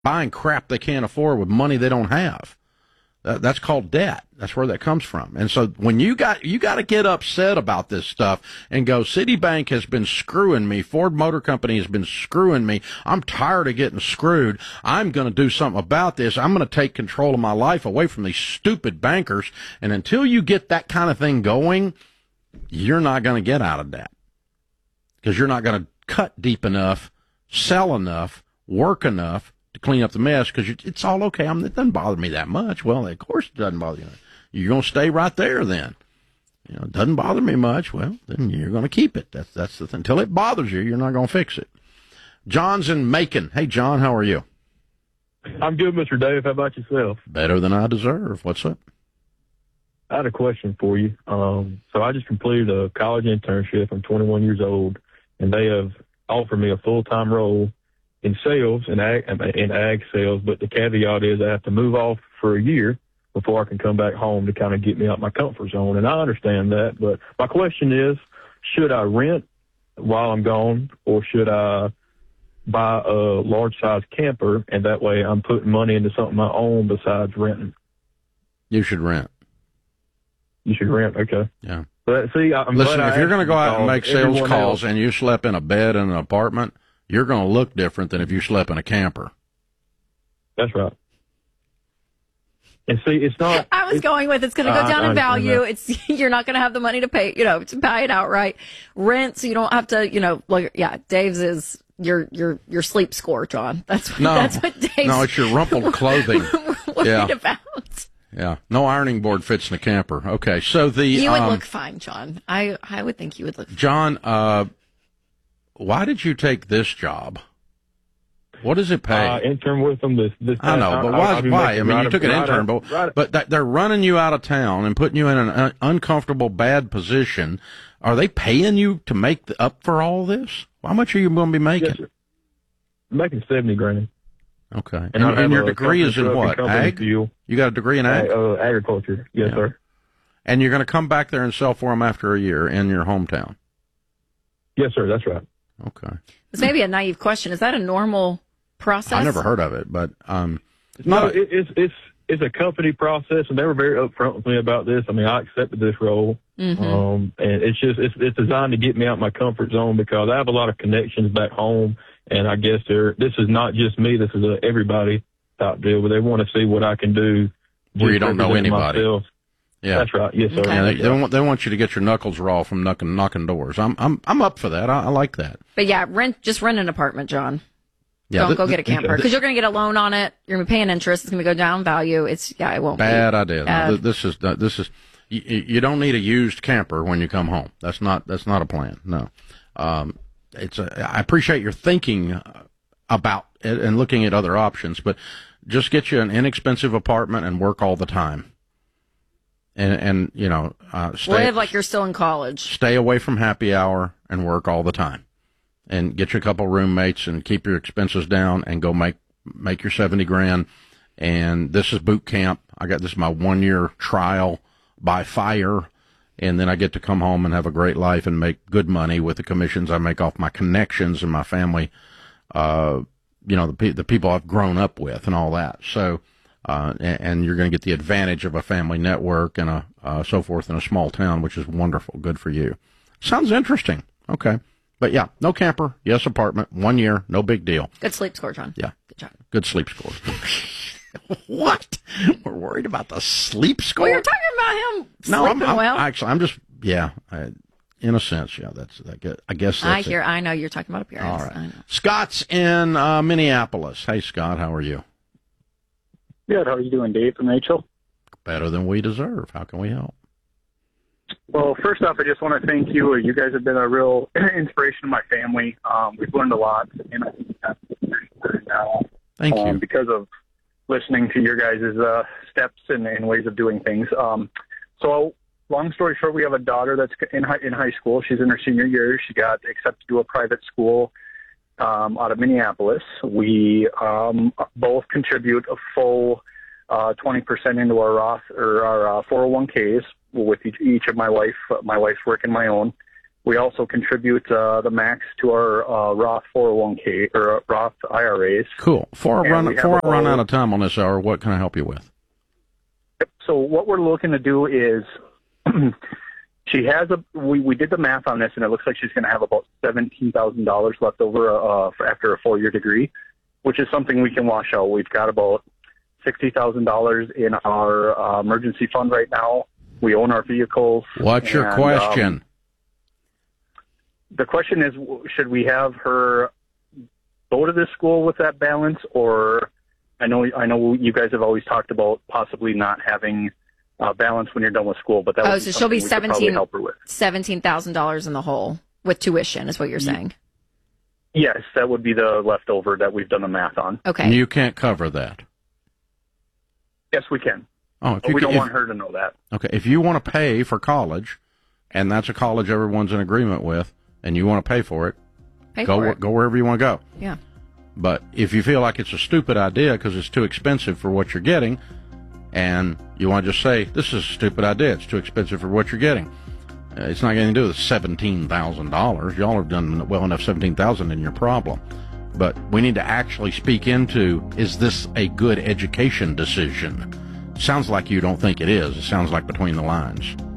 buying crap they can't afford with money they don't have. That's called debt. That's where that comes from. And so when you got to get upset about this stuff and go, Citibank has been screwing me. Ford Motor Company has been screwing me. I'm tired of getting screwed. I'm going to do something about this. I'm going to take control of my life away from these stupid bankers. And until you get that kind of thing going, you're not going to get out of debt because you're not going to cut deep enough, sell enough, work enough to clean up the mess, because it's all okay. It doesn't bother me that much. Well, of course it doesn't bother you. You're going to stay right there then. It doesn't bother me much. Well, then you're going to keep it. That's the thing. Until it bothers you, you're not going to fix it. John's in Macon. Hey, John, how are you? I'm good, Mr. Dave. How about yourself? Better than I deserve. What's up? I had a question for you. So I just completed a college internship. I'm 21 years old, and they have offered me a full-time role in sales, in ag sales, but the caveat is I have to move off for a year before I can come back home to kind of get me out my comfort zone. And I understand that, but my question is, should I rent while I'm gone, or should I buy a large-size camper, and that way I'm putting money into something I own besides renting? You should rent. You should rent, okay. Yeah. But see, listen, if you're going to go out and make sales calls and you slept in a bed in an apartment, you're going to look different than if you slept in a camper. That's right. And see, it's not. I was going with it's going to go down in value. It's you're not going to have the money to pay, to buy it outright. Rent, so you don't have to, Dave's is your sleep score, John. That's what Dave's. No, it's your rumpled clothing. Worried about. Yeah, no ironing board fits in a camper. Okay, so you would look fine, John. I would think you would look fine. John, why did you take this job? What does it pay? Intern with them this I know, but why? I mean, you took an intern, but they're running you out of town and putting you in an uncomfortable, bad position. Are they paying you to make up for all this? How much are you going to be making? Yes, sir. I'm making $70,000. Okay. And your degree is in what? Ag? You got a degree in ag? Agriculture. Yes, sir. And you're going to come back there and sell for them after a year in your hometown? Yes, sir. That's right. Okay. This may be a naive question. Is that a normal process? I never heard of it, but it's a company process, and they were very upfront with me about this. I mean, I accepted this role, and it's designed to get me out my comfort zone because I have a lot of connections back home, and I guess this is not just me. This is a everybody type deal, but they want to see what I can do where you don't know anybody. Myself. Yeah, that's right. Yes, sir. Okay. Yeah, they want you to get your knuckles raw from knocking doors. I'm up for that. I like that. But yeah, rent an apartment, John. Yeah, don't go get a camper because you're going to get a loan on it. You're going to be paying interest. It's going to go down in value. It won't. Bad idea. No, this is. You don't need a used camper when you come home. That's not a plan. No. I appreciate your thinking about it and looking at other options, but just get you an inexpensive apartment and work all the time. And live like you're still in college. Stay away from happy hour and work all the time, and get you a couple roommates and keep your expenses down and go make your $70,000. And this is boot camp. This is my 1 year trial by fire, and then I get to come home and have a great life and make good money with the commissions I make off my connections and my family. The people I've grown up with and all that. So. And you're going to get the advantage of a family network and so forth in a small town, which is wonderful. Good for you. Sounds interesting. Okay. But yeah, no camper. Yes, apartment. 1 year. No big deal. Good sleep score, John. Yeah. Good job. Good sleep score. What? We're worried about the sleep score? Well, you're talking about him sleeping well. Actually, I'm just, in a sense, I guess that's it. I know you're talking about appearance. All right. Scott's in Minneapolis. Hey, Scott, how are you? Good. How are you doing, Dave from Rachel? Better than we deserve. How can we help? Well, first off, I just want to thank you. You guys have been a real inspiration to my family. We've learned a lot, and I think that's now. Thank you. Because of listening to your guys' steps and ways of doing things. So, long story short, we have a daughter that's in high school. She's in her senior year. She got accepted to a private school out of Minneapolis. We both contribute a full 20% into our Roth or our 401ks with each of my wife's work and my own. We also contribute the max to our Roth 401k or Roth IRAs. Cool. Before I run out of time on this hour, what can I help you with? So what we're looking to do is she has we did the math on this, and it looks like she's going to have about $17,000 left over after a 4-year degree, which is something we can wash out. We've got about $60,000 in our emergency fund right now. We own our vehicles. What's your question? The question is, should we have her go to this school with that balance, or I know you guys have always talked about possibly not having balance when you're done with school, but that would so she'll be $17,000 in the hole with tuition, is what you're saying? Yes, that would be the leftover that we've done the math on. Okay. And you can't cover that. Yes, we can. Oh, but we don't want her to know that. Okay, if you want to pay for college, and that's a college everyone's in agreement with, and you want to pay for it, go wherever you want to go. Yeah. But if you feel like it's a stupid idea because it's too expensive for what you're getting, and you want to just say, this is a stupid idea, it's too expensive for what you're getting, it's not going to do with $17,000. Y'all have done well enough, $17,000 in your problem. But we need to actually speak into, is this a good education decision? Sounds like you don't think it is. It sounds like between the lines.